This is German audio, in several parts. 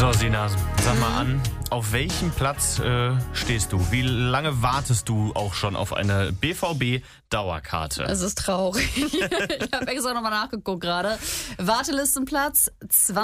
So, Sina, sag mal an, auf welchem Platz stehst du? Wie lange wartest du auch schon auf eine BVB-Dauerkarte? Es ist traurig. Ich habe extra nochmal nachgeguckt gerade. Wartelistenplatz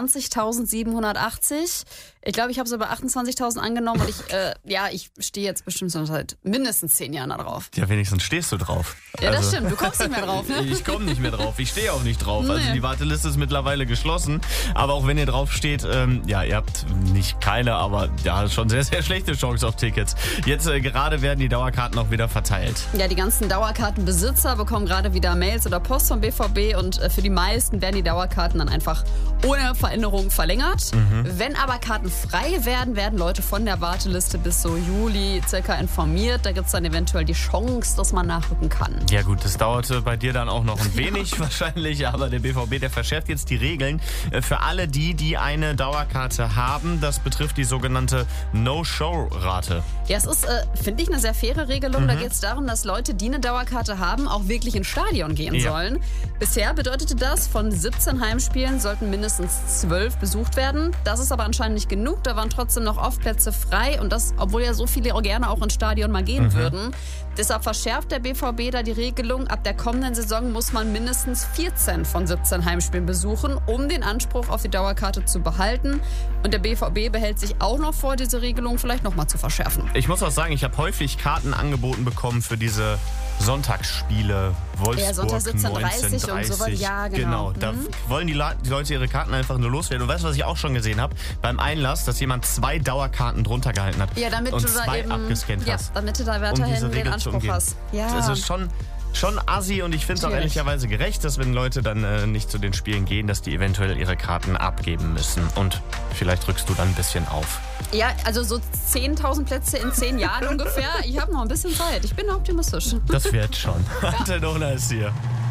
20.780. Ich glaube, ich habe so bei 28.000 angenommen und ich stehe jetzt bestimmt schon seit mindestens 10 Jahren da drauf. Ja, wenigstens stehst du drauf. Ja, das stimmt. Du kommst nicht mehr drauf, ne? Ich komme nicht mehr drauf. Ich stehe auch nicht drauf. Nee. Also die Warteliste ist mittlerweile geschlossen. Aber auch wenn ihr drauf steht, ihr habt nicht keine, aber ja, schon sehr, sehr schlechte Chance auf Tickets. Jetzt gerade werden die Dauerkarten auch wieder verteilt. Ja, die ganzen Dauerkartenbesitzer bekommen gerade wieder Mails oder Post vom BVB und für die meisten werden die Dauerkarten dann einfach ohne Veränderung verlängert. Wenn aber Karten frei werden, werden Leute von der Warteliste bis so Juli circa informiert. Da gibt es dann eventuell die Chance, dass man nachrücken kann. Ja gut, das dauerte bei dir dann auch noch ein wenig wahrscheinlich, aber der BVB, der verschärft jetzt die Regeln für alle die eine Dauerkarte haben. Das betrifft die sogenannte No-Show-Rate. Ja, es ist, finde ich, eine sehr faire Regelung. Da geht es darum, dass Leute, die eine Dauerkarte haben, auch wirklich ins Stadion gehen sollen. Bisher bedeutete das, von 17 Heimspielen sollten mindestens 12 besucht werden. Das ist aber anscheinend nicht genug. Da waren trotzdem noch oft Plätze frei und das, obwohl ja so viele auch gerne auch ins Stadion mal gehen würden. Deshalb verschärft der BVB da die Regelung. Ab der kommenden Saison muss man mindestens 14 von 17 Heimspielen besuchen, um den Anspruch auf die Dauerkarte zu behalten. Und der BVB behält sich auch noch vor, diese Regelung vielleicht nochmal zu verschärfen. Ich muss auch sagen, ich habe häufig Karten angeboten bekommen für diese Sonntagsspiele, Wolfsburg, Ja, Sonntag 17:30 19:30. und so was. Ja, genau. Da wollen die Leute ihre Karten einfach nur loswerden. Und weißt du, was ich auch schon gesehen habe? Beim Einlass, dass jemand 2 Dauerkarten drunter gehalten hat Ja, damit und du da 2 eben, abgescannt ja, hast. damit du da Um weiterhin diese den Regel zu Anspruch umgehen. hast. Ja. Das ist schon assi und ich finde es auch Schwierig. ehrlicherweise gerecht, dass wenn Leute dann nicht zu den Spielen gehen, dass die eventuell ihre Karten abgeben müssen. Und vielleicht rückst du dann ein bisschen auf. Ja, also so 10.000 Plätze in 10 Jahren ungefähr. Ich habe noch ein bisschen Zeit. Ich bin optimistisch. Das wird schon. Antenona ist hier.